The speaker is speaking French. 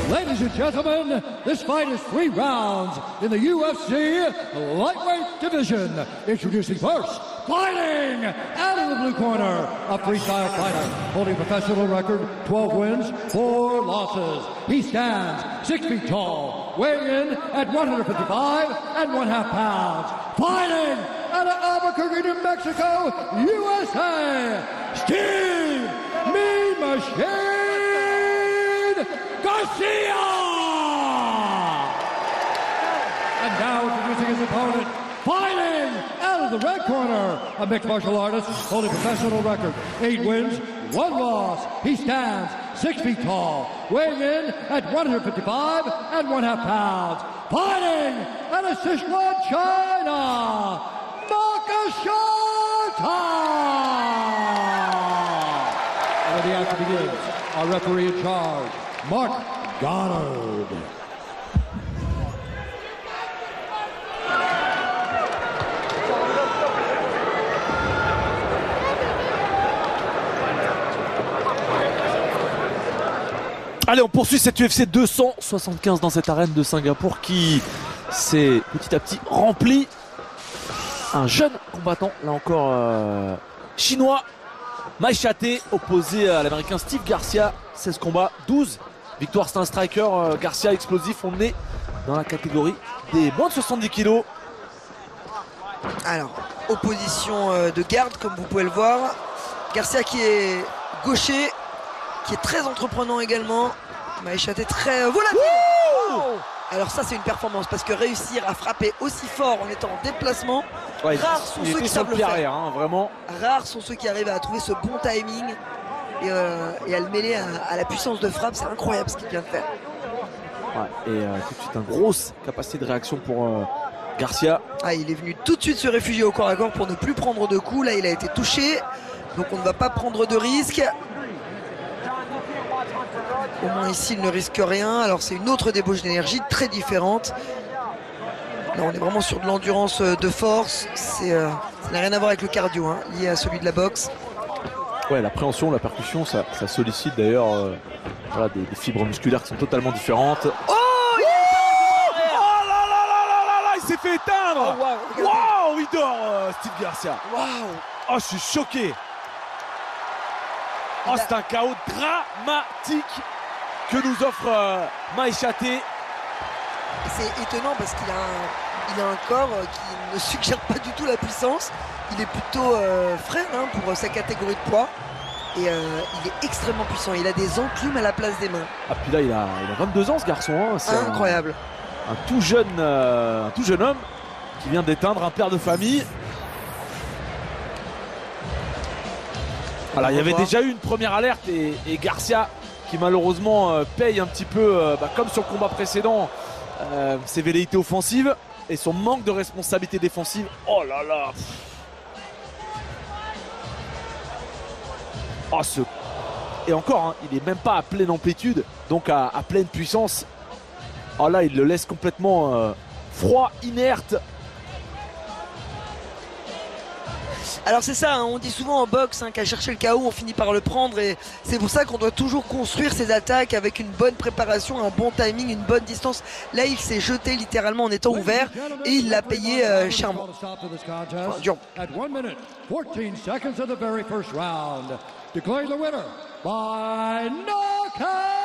Ladies and gentlemen, this fight is 3 rounds in the UFC lightweight division. Introducing first, fighting out of the blue corner, a freestyle fighter holding professional record 12 wins, 4 losses. He stands 6 feet tall, weighing in at 155 1/2 pounds. Fighting out of Albuquerque, New Mexico, USA, Steve Mean Machine Garcia! And now introducing his opponent, fighting out of the red corner, a mixed martial artist holding professional record, 8 wins, 1 loss. He stands 6 feet tall, weighing in at 155 1/2 pounds. Fighting out of Sichuan, China, Makashita! And the action begins. Our referee in charge, Mark Goddard. Allez, on poursuit cette UFC 275 dans cette arène de Singapour qui s'est petit à petit remplie. Un jeune combattant, là encore chinois, Maïchate, opposé à l'américain Steve Garcia. 16 combats, 12 victoires. C'est un striker, Garcia explosif. On est dans la catégorie des moins de 70 kilos. Alors, opposition de garde, comme vous pouvez le voir. Garcia qui est gaucher, qui est très entreprenant également. Maïchate est très volatile. Alors ça, c'est une performance, parce que réussir à frapper aussi fort en étant en déplacement, Ouais, rares sont ceux qui savent le faire. Arrière, hein, vraiment. Rares sont ceux qui arrivent à trouver ce bon timing et à le mêler à la puissance de frappe. C'est incroyable ce qu'il vient de faire. Ouais, et tout de suite, une grosse capacité de réaction pour Garcia. Ah, il est venu tout de suite se réfugier au corps à corps pour ne plus prendre de coups. Là, il a été touché, donc on ne va pas prendre de risque. Au moins ici, il ne risque rien. Alors c'est une autre débauche d'énergie très différente. Là, on est vraiment sur de l'endurance de force. Ça n'a rien à voir avec le cardio, hein, lié à celui de la boxe. Ouais, la préhension, la percussion, ça sollicite d'ailleurs voilà, des fibres musculaires qui sont totalement différentes. Oh, oh là là là là là là, il s'est fait éteindre. Oh, wow, il dort Steve Garcia. Wow. Oh, je suis choqué. Oh, c'est un chaos dramatique que nous offre Maïchate. C'est étonnant parce qu'il a un corps qui ne suggère pas du tout la puissance. Il est plutôt frais, hein, pour sa catégorie de poids. Et il est extrêmement puissant. Il a des enclumes à la place des mains. Ah, puis là, il a 22 ans, ce garçon. Hein. C'est incroyable. Un tout jeune homme qui vient d'éteindre un père de famille. Voilà, il y avait déjà eu une première alerte et Garcia qui malheureusement paye un petit peu, comme sur le combat précédent, ses velléités offensives et son manque de responsabilité défensive. Oh là là. Oh, et encore, hein, il n'est même pas à pleine amplitude, donc à pleine puissance. Oh là, il le laisse complètement froid, inerte. Alors c'est ça, hein, on dit souvent en boxe, hein, qu'à chercher le KO on finit par le prendre, et c'est pour ça qu'on doit toujours construire ses attaques avec une bonne préparation, un bon timing, une bonne distance. Là il s'est jeté littéralement en étant ouvert et il l'a payé chèrement. Enfin, dur. At 1 minute, 14 seconds of the very first round, declaring the winner by knockout,